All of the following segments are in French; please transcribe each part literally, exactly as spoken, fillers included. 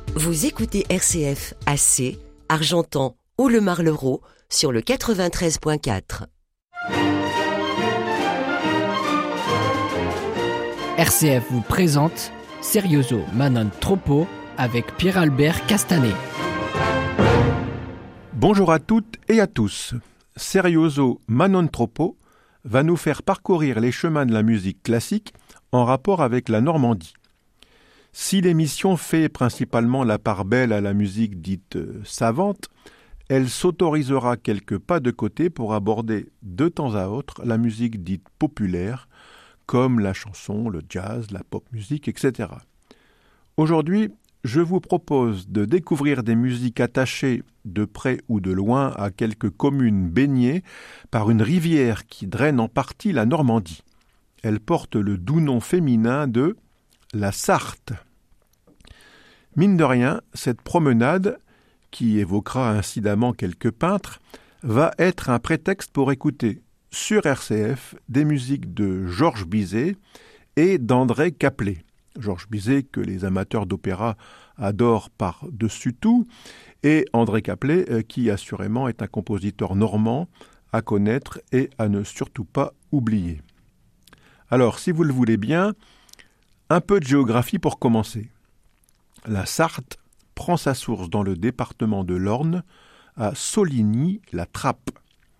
Vous écoutez R C F à C, Argentan ou le Marlero sur le quatre-vingt-treize virgule quatre. R C F vous présente Serioso ma non troppo avec Pierre-Albert Castanet. Bonjour à toutes et à tous. Serioso ma non troppo va nous faire parcourir les chemins de la musique classique en rapport avec la Normandie. Si l'émission fait principalement la part belle à la musique dite euh, savante, elle s'autorisera quelques pas de côté pour aborder de temps à autre la musique dite populaire, comme la chanson, le jazz, la pop musique, et cetera. Aujourd'hui, je vous propose de découvrir des musiques attachées de près ou de loin à quelques communes baignées par une rivière qui draine en partie la Normandie. Elle porte le doux nom féminin de la Sarthe. Mine de rien, cette promenade, qui évoquera incidemment quelques peintres, va être un prétexte pour écouter sur R C F des musiques de Georges Bizet et d'André Caplet. Georges Bizet que les amateurs d'opéra adorent par-dessus tout, et André Caplet qui assurément est un compositeur normand à connaître et à ne surtout pas oublier. Alors, si vous le voulez bien, un peu de géographie pour commencer. La Sarthe prend sa source dans le département de l'Orne, à Soligny-la-Trappe.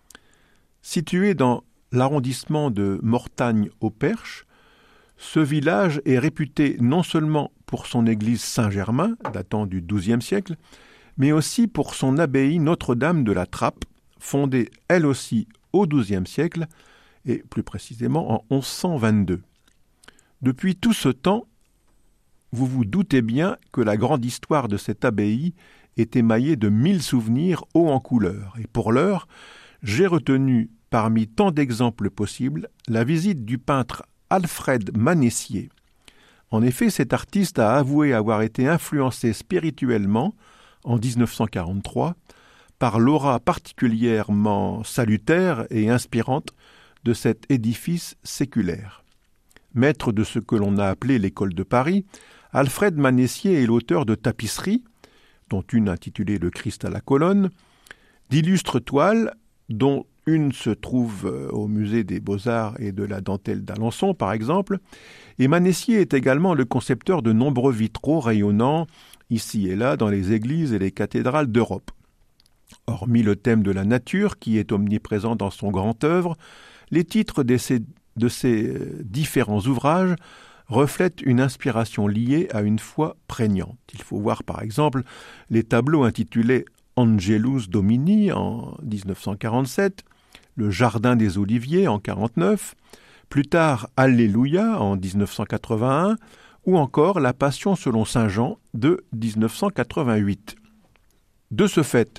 Situé dans l'arrondissement de Mortagne-au-Perche, ce village est réputé non seulement pour son église Saint-Germain, datant du douzième siècle, mais aussi pour son abbaye Notre-Dame de la Trappe, fondée elle aussi au douzième siècle, et plus précisément en onze cent vingt-deux. Depuis tout ce temps, vous vous doutez bien que la grande histoire de cette abbaye est émaillée de mille souvenirs hauts en couleur. Et pour l'heure, j'ai retenu, parmi tant d'exemples possibles, la visite du peintre Alfred Manessier. En effet, cet artiste a avoué avoir été influencé spirituellement, en dix-neuf cent quarante-trois, par l'aura particulièrement salutaire et inspirante de cet édifice séculaire. Maître de ce que l'on a appelé l'école de Paris, Alfred Manessier est l'auteur de tapisseries, dont une intitulée Le Christ à la colonne, d'illustres toiles, dont une se trouve au musée des Beaux-Arts et de la dentelle d'Alençon, par exemple, et Manessier est également le concepteur de nombreux vitraux rayonnants ici et là dans les églises et les cathédrales d'Europe. Hormis le thème de la nature, qui est omniprésent dans son grand œuvre, les titres de ces, de ces différents ouvrages reflètent une inspiration liée à une foi prégnante. Il faut voir par exemple les tableaux intitulés Angelus Domini en dix-neuf cent quarante-sept, Le Jardin des Oliviers en quarante-neuf, plus tard Alléluia en dix-neuf cent quatre-vingt-un, ou encore La Passion selon saint Jean de dix-neuf cent quatre-vingt-huit. De ce fait,